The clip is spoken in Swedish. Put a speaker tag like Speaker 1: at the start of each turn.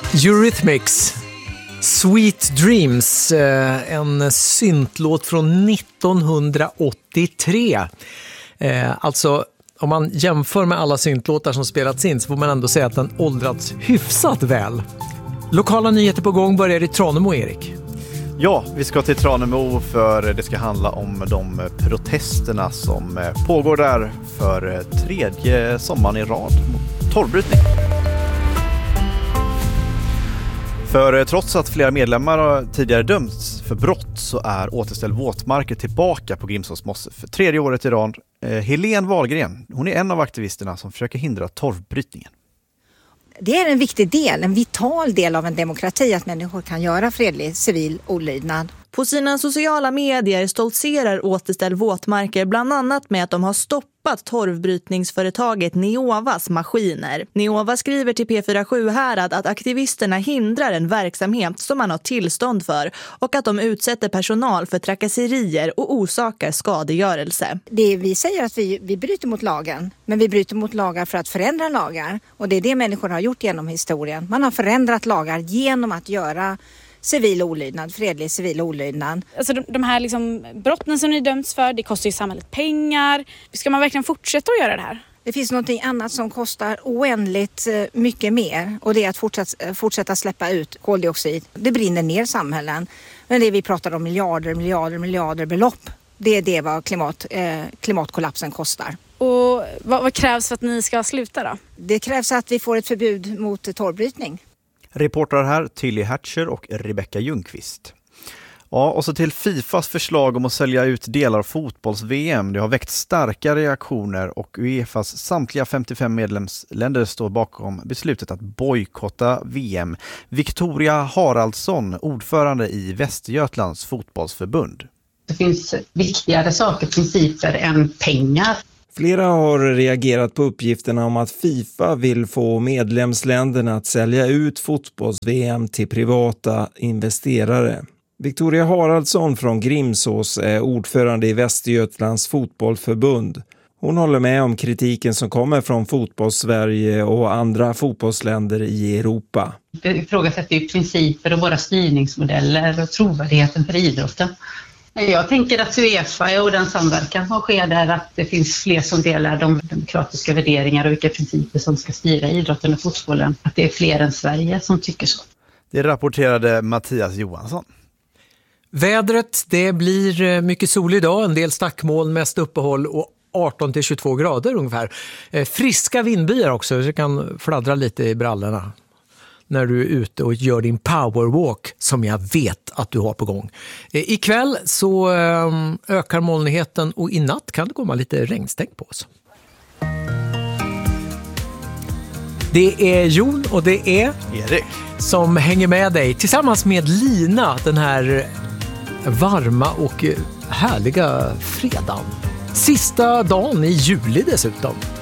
Speaker 1: Eurythmics, Sweet Dreams, en syntlåt från 1983. Alltså, om man jämför med alla syntlåtar som spelats in så får man ändå säga att den åldrats hyfsat väl. Lokala nyheter på gång börjar i Tranemo, Erik.
Speaker 2: Ja, vi ska till Tranemo för det ska handla om de protesterna som pågår där för tredje sommaren i rad mot torvbrytning. För trots att flera medlemmar har tidigare dömts för brott så är Återställ våtmarker tillbaka på Grimsås mosse för tredje året i rad. Helene Wahlgren, hon är en av aktivisterna som försöker hindra torvbrytningen.
Speaker 3: Det är en viktig del, en vital del av en demokrati att människor kan göra fredlig civil olydnad.
Speaker 4: På sina sociala medier stoltserar Återställ våtmarker bland annat med att de har stoppat torvbrytningsföretaget Neovas maskiner. Neova skriver till P4 Sjuhärad att aktivisterna hindrar en verksamhet som man har tillstånd för och att de utsätter personal för trakasserier och orsakar skadegörelse.
Speaker 3: Vi säger att vi bryter mot lagen, men vi bryter mot lagar för att förändra lagar. Och det är det människor har gjort genom historien. Man har förändrat lagar genom att göra civil olydnad, fredlig civil olydnad.
Speaker 5: Alltså de här liksom brotten som ni dömts för, det kostar ju samhället pengar. Ska man verkligen fortsätta att göra det här?
Speaker 3: Det finns någonting annat som kostar oändligt mycket mer och det är att fortsätta släppa ut koldioxid. Det brinner ner samhällen. Men det vi pratar om miljarder belopp, det är det vad klimatkollapsen kostar.
Speaker 5: Och vad krävs för att ni ska sluta då?
Speaker 3: Det krävs att vi får ett förbud mot torvbrytning.
Speaker 2: Reportrar här Tilly Hatcher och Rebecca Ljungqvist. Ja, och så till Fifas förslag om att sälja ut delar av fotbolls-VM. Det har väckt starka reaktioner och UEFAs samtliga 55 medlemsländer står bakom beslutet att bojkotta VM. Victoria Haraldsson, ordförande i Västergötlands fotbollsförbund.
Speaker 6: Det finns viktigare saker, principer än pengar.
Speaker 7: Flera har reagerat på uppgifterna om att FIFA vill få medlemsländerna att sälja ut fotbolls-VM till privata investerare. Victoria Haraldsson från Grimsås är ordförande i Västergötlands fotbollsförbund. Hon håller med om kritiken som kommer från fotbolls-Sverige och andra fotbollsländer i Europa.
Speaker 6: Det ifrågasätter ju principer och våra styrningsmodeller och trovärdigheten för idrotten. Jag tänker att UEFA och den samverkan som sker där, att det finns fler som delar de demokratiska värderingar och vilka principer som ska styra idrotten och fotbollen. Att det är fler än Sverige som tycker så.
Speaker 2: Det rapporterade Mattias Johansson.
Speaker 1: Vädret, det blir mycket sol idag, en del stackmoln, mest uppehåll och 18-22 grader ungefär. Friska vindbyar också, så det kan fladdra lite i brallorna när du är ute och gör din powerwalk som jag vet att du har på gång. Ikväll så ökar molnigheten och i natt kan det komma lite regnstänk på oss. Det är Jon och det är
Speaker 2: Erik
Speaker 1: som hänger med dig tillsammans med Lina den här varma och härliga fredagen. Sista dagen i juli dessutom.